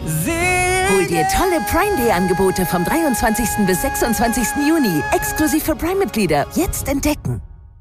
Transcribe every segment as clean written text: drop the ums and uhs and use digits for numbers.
Hol dir tolle Prime Day Angebote vom 23. bis 26. Juni. Exklusiv für Prime-Mitglieder. Jetzt entdecken.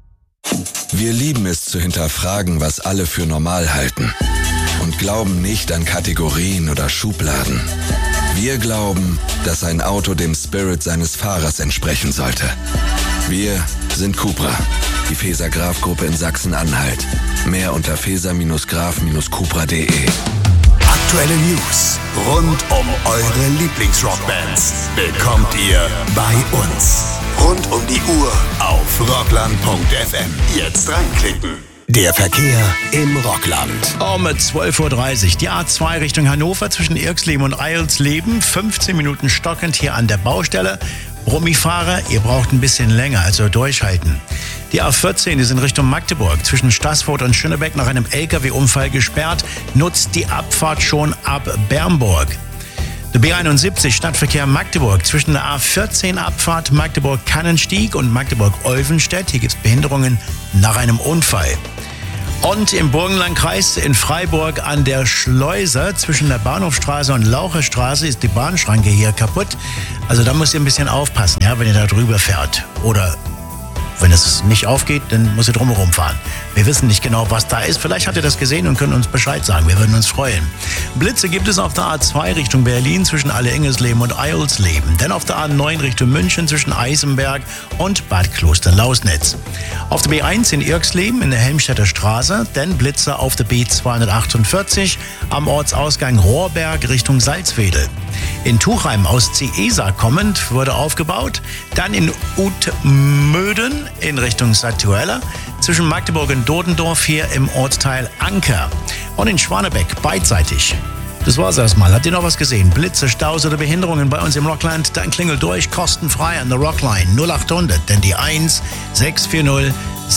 Wir lieben es zu hinterfragen, was alle für normal halten. Und glauben nicht an Kategorien oder Schubladen. Wir glauben, dass ein Auto dem Spirit seines Fahrers entsprechen sollte. Wir sind Cupra, die Feser-Graf-Gruppe in Sachsen-Anhalt. Mehr unter feser-graf-cupra.de. Aktuelle News rund um eure Lieblingsrockbands bekommt ihr bei uns. Rund um die Uhr auf rockland.fm. Jetzt reinklicken. Der Verkehr im Rockland. Mit 12.30 Uhr. Die A2 Richtung Hannover zwischen Irxleben und Eilsleben. 15 Minuten stockend hier an der Baustelle. Brummifahrer, ihr braucht ein bisschen länger, also durchhalten. Die A14 ist in Richtung Magdeburg zwischen Staßfurt und Schönebeck nach einem LKW-Unfall gesperrt. Nutzt die Abfahrt schon ab Bernburg. Der B71 Stadtverkehr Magdeburg zwischen der A14 Abfahrt Magdeburg-Kannenstieg und Magdeburg-Olvenstedt. Hier gibt es Behinderungen nach einem Unfall. Und im Burgenlandkreis in Freiburg an der Schleuse zwischen der Bahnhofstraße und Laucherstraße ist die Bahnschranke hier kaputt. Also da müsst ihr ein bisschen aufpassen, ja, wenn ihr da drüber fährt. Oder wenn es nicht aufgeht, dann muss ihr drumherum fahren. Wir wissen nicht genau, was da ist. Vielleicht habt ihr das gesehen und könnt uns Bescheid sagen. Wir würden uns freuen. Blitze gibt es auf der A2 Richtung Berlin zwischen Alle-Ingesleben und Eilsleben. Dann auf der A9 Richtung München zwischen Eisenberg und Bad Kloster-Lausnitz. Auf der B1 in Irxleben in der Helmstedter Straße. Dann Blitze auf der B248 am Ortsausgang Rohrberg Richtung Salzwedel. In Tuchheim aus Ciesa kommend wurde aufgebaut. Dann in Utmöden in Richtung Satuella. Zwischen Magdeburg und Dodendorf hier im Ortsteil Anker. Und in Schwanebeck beidseitig. Das war's erstmal. Habt ihr noch was gesehen? Blitze, Staus oder Behinderungen bei uns im Rockland? Dann klingelt durch, kostenfrei an der Rockline 0800, denn die 1 640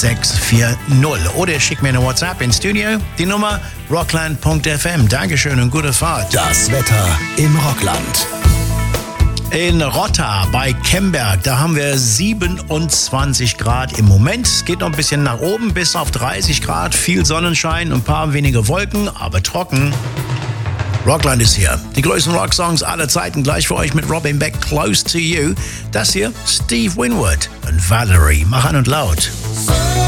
640. Oder ihr schickt mir eine WhatsApp ins Studio. Die Nummer rockland.fm. Dankeschön und gute Fahrt. Das Wetter im Rockland. In Rotta bei Kemberg, da haben wir 27 Grad im Moment. Es geht noch ein bisschen nach oben bis auf 30 Grad. Viel Sonnenschein und ein paar wenige Wolken, aber trocken. Rockland ist hier. Die größten Rocksongs aller Zeiten gleich für euch mit Robin Beck, Close to You. Das hier Steve Winwood und Valerie. Mach an und laut.